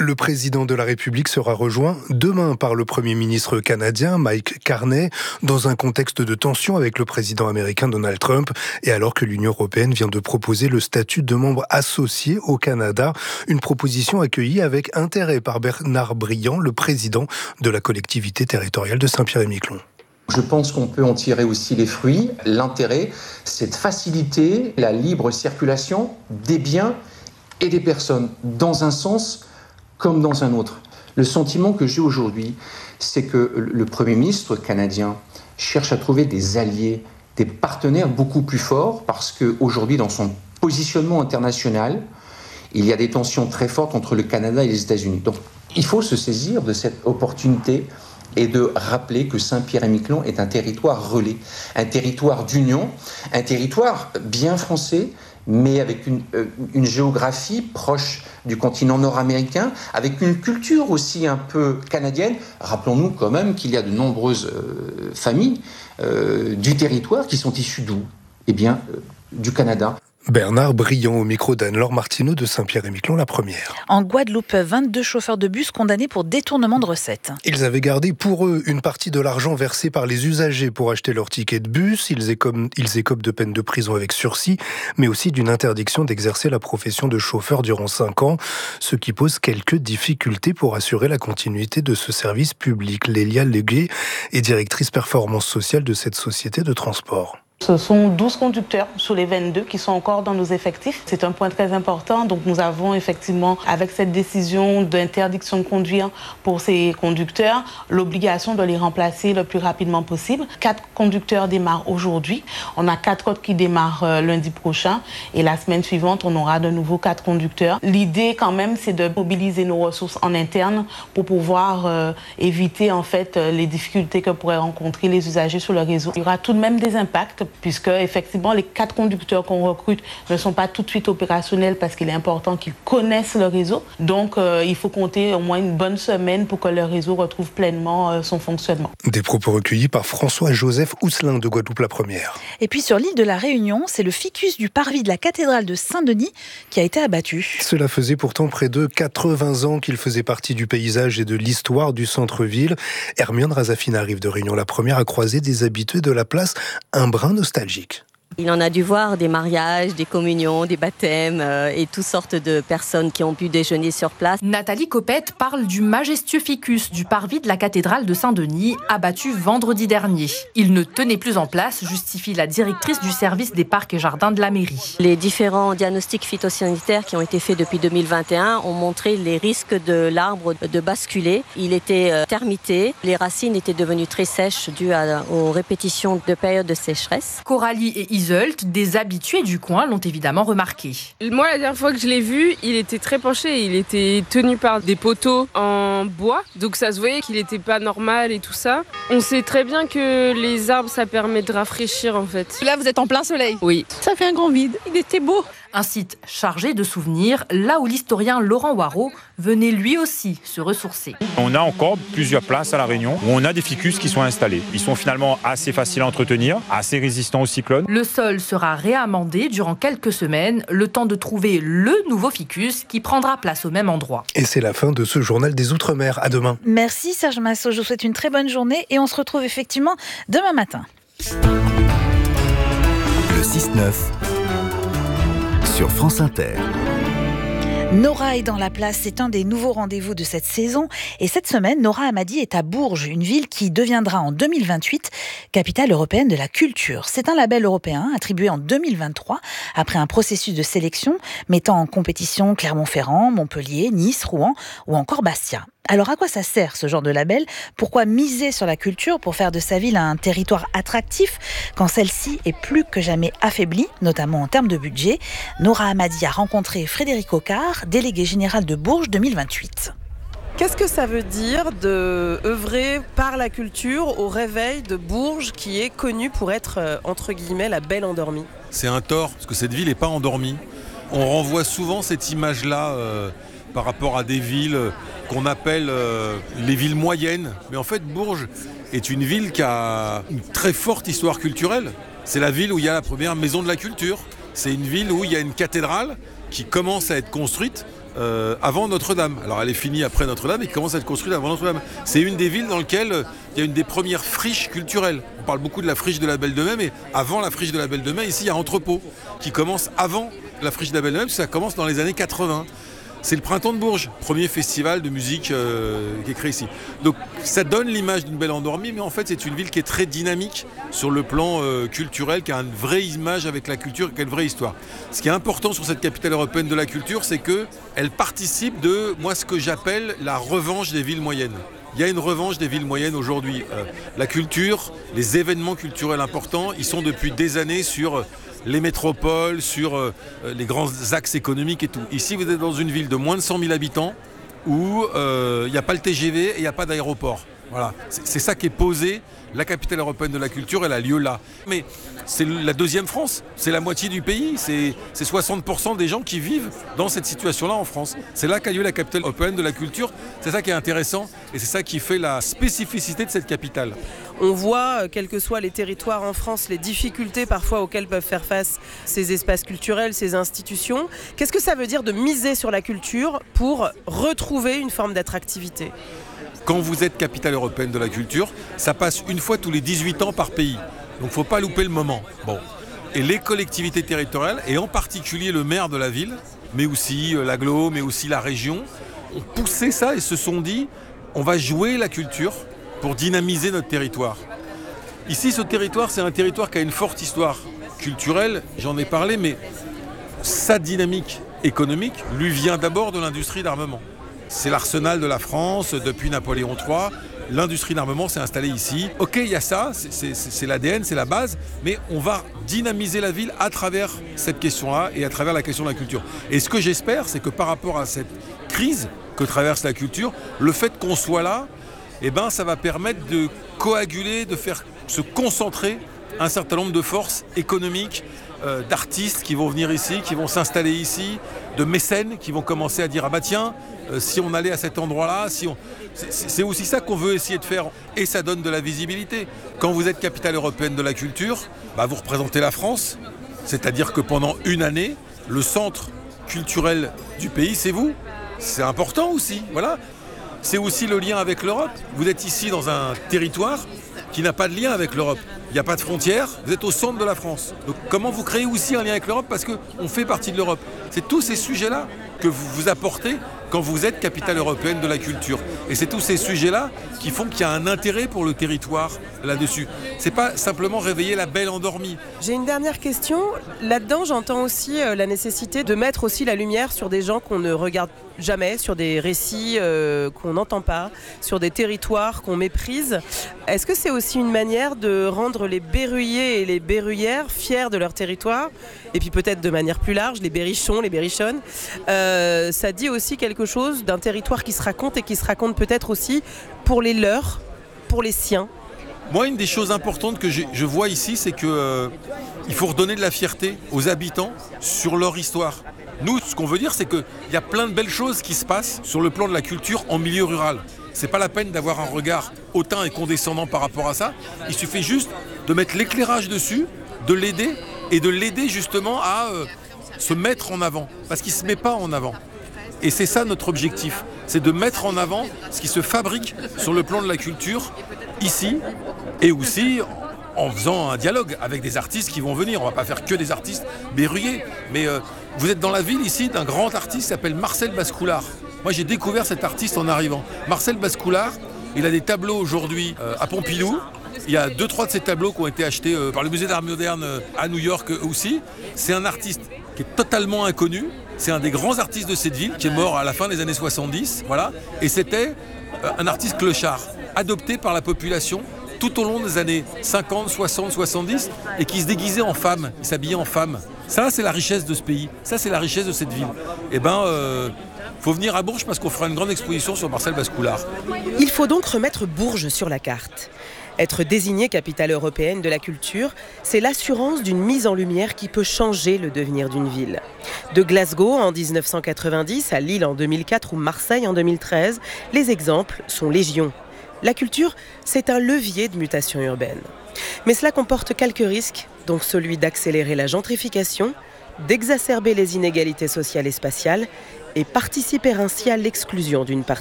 Le président de la République sera rejoint demain par le Premier ministre canadien Mike Carney dans un contexte de tension avec le président américain Donald Trump et alors que l'Union européenne vient de proposer le statut de membre associé au Canada, une proposition accueillie avec intérêt par Bernard Briand, le président de la collectivité territoriale de Saint-Pierre-et-Miquelon. Je pense qu'on peut en tirer aussi les fruits. L'intérêt, c'est de faciliter la libre circulation des biens et des personnes dans un sens comme dans un autre. Le sentiment que j'ai aujourd'hui, c'est que le Premier ministre canadien cherche à trouver des alliés, des partenaires beaucoup plus forts, parce qu'aujourd'hui, dans son positionnement international, il y a des tensions très fortes entre le Canada et les États-Unis. Donc, il faut se saisir de cette opportunité et de rappeler que Saint-Pierre-et-Miquelon est un territoire relais, un territoire d'union, un territoire bien français, mais avec une géographie proche du continent nord-américain, avec une culture aussi un peu canadienne. Rappelons-nous quand même qu'il y a de nombreuses familles du territoire qui sont issues d'où ? Eh bien, du Canada. Bernard Briand au micro d'Anne-Laure Martineau de Saint-Pierre-et-Miquelon, la première. En Guadeloupe, 22 chauffeurs de bus condamnés pour détournement de recettes. Ils avaient gardé pour eux une partie de l'argent versé par les usagers pour acheter leur ticket de bus. Ils écopent de peine de prison avec sursis, mais aussi d'une interdiction d'exercer la profession de chauffeur durant 5 ans, ce qui pose quelques difficultés pour assurer la continuité de ce service public. Lélia Leguet est directrice performance sociale de cette société de transport. Ce sont 12 conducteurs sur les 22 qui sont encore dans nos effectifs. C'est un point très important. Donc nous avons effectivement, avec cette décision d'interdiction de conduire pour ces conducteurs, l'obligation de les remplacer le plus rapidement possible. 4 conducteurs démarrent aujourd'hui. On a 4 autres qui démarrent lundi prochain. Et la semaine suivante, on aura de nouveau 4 conducteurs. L'idée quand même, c'est de mobiliser nos ressources en interne pour pouvoir éviter en fait les difficultés que pourraient rencontrer les usagers sur le réseau. Il y aura tout de même des impacts, puisque effectivement les 4 conducteurs qu'on recrute ne sont pas tout de suite opérationnels parce qu'il est important qu'ils connaissent le réseau. Donc il faut compter au moins une bonne semaine pour que le réseau retrouve pleinement son fonctionnement. Des propos recueillis par François-Joseph Housselin de Guadeloupe la première. Et puis sur l'île de la Réunion, c'est le ficus du parvis de la cathédrale de Saint-Denis qui a été abattu. Cela faisait pourtant près de 80 ans qu'il faisait partie du paysage et de l'histoire du centre-ville. Hermione Razafine arrive de Réunion la première à croiser des habitués de la place un brin nostalgique. Il en a dû voir des mariages, des communions, des baptêmes et toutes sortes de personnes qui ont pu déjeuner sur place. Nathalie Copette parle du majestueux ficus du parvis de la cathédrale de Saint-Denis, abattu vendredi dernier. Il ne tenait plus en place, justifie la directrice du service des parcs et jardins de la mairie. Les différents diagnostics phytosanitaires qui ont été faits depuis 2021 ont montré les risques de l'arbre de basculer. Il était termité, les racines étaient devenues très sèches dues aux répétitions de périodes de sécheresse. Coralie et Iseult, des habitués du coin, l'ont évidemment remarqué. Moi, la dernière fois que je l'ai vu, il était très penché. Il était tenu par des poteaux en bois. Donc ça se voyait qu'il n'était pas normal et tout ça. On sait très bien que les arbres, ça permet de rafraîchir en fait. Là, vous êtes en plein soleil. Oui. Ça fait un grand vide. Il était beau. Un site chargé de souvenirs, là où l'historien Laurent Waro venait lui aussi se ressourcer. On a encore plusieurs places à La Réunion où on a des ficus qui sont installés. Ils sont finalement assez faciles à entretenir, assez résistants aux cyclones. Le sol sera réamendé durant quelques semaines, le temps de trouver le nouveau ficus qui prendra place au même endroit. Et c'est la fin de ce journal des Outre-mer. À demain. Merci Serge Massot, je vous souhaite une très bonne journée et on se retrouve effectivement demain matin. Le 6-9 sur France Inter. Nora est dans la place, c'est un des nouveaux rendez-vous de cette saison. Et cette semaine, Nora Hamadi est à Bourges, une ville qui deviendra en 2028 capitale européenne de la culture. C'est un label européen attribué en 2023 après un processus de sélection mettant en compétition Clermont-Ferrand, Montpellier, Nice, Rouen ou encore Bastia. Alors à quoi ça sert ce genre de label ? Pourquoi miser sur la culture pour faire de sa ville un territoire attractif quand celle-ci est plus que jamais affaiblie, notamment en termes de budget ? Nora Hamadi a rencontré Frédéric Ocard, délégué général de Bourges 2028. Qu'est-ce que ça veut dire de œuvrer par la culture au réveil de Bourges qui est connue pour être, entre guillemets, la belle endormie ? C'est un tort, parce que cette ville n'est pas endormie. On renvoie souvent cette image-là par rapport à des villes qu'on appelle les villes moyennes. Mais en fait, Bourges est une ville qui a une très forte histoire culturelle. C'est la ville où il y a la première maison de la culture. C'est une ville où il y a une cathédrale qui commence à être construite avant Notre-Dame. Alors elle est finie après Notre-Dame et commence à être construite avant Notre-Dame. C'est une des villes dans lesquelles il y a une des premières friches culturelles. On parle beaucoup de la friche de la Belle de Mai, mais avant la friche de la Belle de Mai, ici il y a Entrepôt qui commence avant la friche de la Belle de Mai, parce que ça commence dans les années 80. C'est le Printemps de Bourges, premier festival de musique qui est créé ici. Donc ça donne l'image d'une belle endormie, mais en fait c'est une ville qui est très dynamique sur le plan culturel, qui a une vraie image avec la culture, qui a une vraie histoire. Ce qui est important sur cette capitale européenne de la culture, c'est qu'elle participe de, moi, ce que j'appelle la revanche des villes moyennes. Il y a une revanche des villes moyennes aujourd'hui. La culture, les événements culturels importants, ils sont depuis des années sur les métropoles, sur les grands axes économiques et tout. Ici, vous êtes dans une ville de moins de 100 000 habitants où il n'y a pas le TGV et il n'y a pas d'aéroport. Voilà, c'est ça qui est posé. La capitale européenne de la culture, elle a lieu là. Mais c'est la deuxième France, c'est la moitié du pays, c'est 60% des gens qui vivent dans cette situation-là en France. C'est là qu'a lieu la capitale européenne de la culture, c'est ça qui est intéressant et c'est ça qui fait la spécificité de cette capitale. On voit, quels que soient les territoires en France, les difficultés parfois auxquelles peuvent faire face ces espaces culturels, ces institutions. Qu'est-ce que ça veut dire de miser sur la culture pour retrouver une forme d'attractivité ? Quand vous êtes capitale européenne de la culture, ça passe une fois tous les 18 ans par pays. Donc il ne faut pas louper le moment. Bon. Et les collectivités territoriales, et en particulier le maire de la ville, mais aussi l'agglo, mais aussi la région, ont poussé ça et se sont dit, on va jouer la culture pour dynamiser notre territoire. Ici, ce territoire, c'est un territoire qui a une forte histoire culturelle, j'en ai parlé, mais sa dynamique économique lui vient d'abord de l'industrie d'armement. C'est l'arsenal de la France depuis Napoléon III. L'industrie d'armement s'est installée ici. Ok, il y a ça, c'est l'ADN, c'est la base, mais on va dynamiser la ville à travers cette question-là et à travers la question de la culture. Et ce que j'espère, c'est que par rapport à cette crise que traverse la culture, le fait qu'on soit là, eh ben, ça va permettre de coaguler, de faire se concentrer un certain nombre de forces économiques, d'artistes qui vont venir ici, qui vont s'installer ici, de mécènes qui vont commencer à dire « Ah bah tiens, si on allait à cet endroit-là, c'est aussi ça qu'on veut essayer de faire. » Et ça donne de la visibilité. Quand vous êtes capitale européenne de la culture, bah vous représentez la France. C'est-à-dire que pendant une année, le centre culturel du pays, c'est vous. C'est important aussi, voilà. C'est aussi le lien avec l'Europe. Vous êtes ici dans un territoire qui n'a pas de lien avec l'Europe. Il n'y a pas de frontières, vous êtes au centre de la France. Donc comment vous créez aussi un lien avec l'Europe parce qu'on fait partie de l'Europe. C'est tous ces sujets-là que vous apportez quand vous êtes capitale européenne de la culture. Et c'est tous ces sujets-là qui font qu'il y a un intérêt pour le territoire là-dessus. C'est pas simplement réveiller la belle endormie. J'ai une dernière question. Là-dedans, j'entends aussi la nécessité de mettre aussi la lumière sur des gens qu'on ne regarde jamais, sur des récits qu'on n'entend pas, sur des territoires qu'on méprise. Est-ce que c'est aussi une manière de rendre les berruyers et les berruyères fiers de leur territoire ? Et puis peut-être de manière plus large, les berrichons, les berrichonnes. Ça dit aussi quelque chose d'un territoire qui se raconte et qui se raconte peut-être aussi pour les leurs, pour les siens. Moi, une des choses importantes que je vois ici, c'est qu'il faut redonner de la fierté aux habitants sur leur histoire. Nous, ce qu'on veut dire, c'est qu'il y a plein de belles choses qui se passent sur le plan de la culture en milieu rural. C'est pas la peine d'avoir un regard hautain et condescendant par rapport à ça. Il suffit juste de mettre l'éclairage dessus, de l'aider et de l'aider justement à se mettre en avant. Parce qu'il ne se met pas en avant. Et c'est ça notre objectif. C'est de mettre en avant ce qui se fabrique sur le plan de la culture ici et aussi en faisant un dialogue avec des artistes qui vont venir. On ne va pas faire que des artistes berruyers. Mais vous êtes dans la ville ici d'un grand artiste qui s'appelle Marcel Bascoulard. Moi, j'ai découvert cet artiste en arrivant. Marcel Bascoulard, il a des tableaux aujourd'hui à Pompidou. Il y a 2-3 de ces tableaux qui ont été achetés par le musée d'art moderne à New York aussi. C'est un artiste qui est totalement inconnu. C'est un des grands artistes de cette ville qui est mort à la fin des années 70. Voilà. Et c'était un artiste clochard, adopté par la population tout au long des années 50, 60, 70 et qui se déguisait en femme, il s'habillait en femme. Ça, c'est la richesse de ce pays. Ça, c'est la richesse de cette ville. Eh ben, faut venir à Bourges parce qu'on fera une grande exposition sur Marcel Bascoulard. Il faut donc remettre Bourges sur la carte. Être désignée capitale européenne de la culture, c'est l'assurance d'une mise en lumière qui peut changer le devenir d'une ville. De Glasgow en 1990 à Lille en 2004 ou Marseille en 2013, les exemples sont légion. La culture, c'est un levier de mutation urbaine. Mais cela comporte quelques risques, donc celui d'accélérer la gentrification, d'exacerber les inégalités sociales et spatiales et participer ainsi à l'exclusion d'une partie